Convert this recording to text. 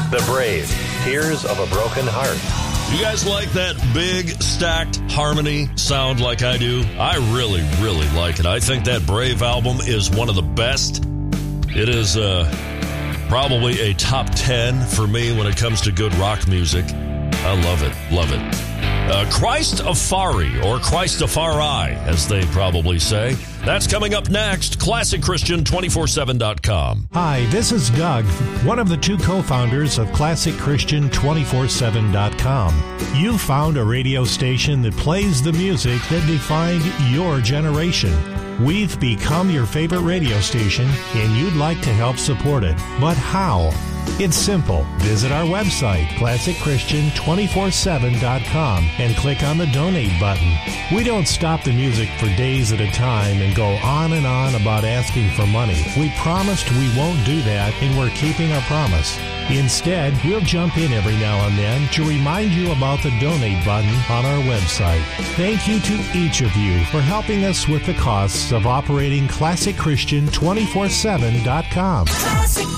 The Brave, Tears of a Broken Heart. You guys like that big, stacked harmony sound like I do? I really, really like it. I think that Brave album is one of the best. It is probably a top 10 for me when it comes to good rock music. I love it, love it. Christafari, or Christafari, as they probably say. That's coming up next. ClassicChristian247.com. Hi, this is Doug, one of the two co-founders of ClassicChristian247.com. You found a radio station that plays the music that defined your generation. We've become your favorite radio station, and you'd like to help support it. But how? It's simple. Visit our website, ClassicChristian247.com, and click on the donate button. We don't stop the music for days at a time and go on and on about asking for money. We promised we won't do that, and we're keeping our promise. Instead, we'll jump in every now and then to remind you about the donate button on our website. Thank you to each of you for helping us with the costs of operating ClassicChristian247.com. Classic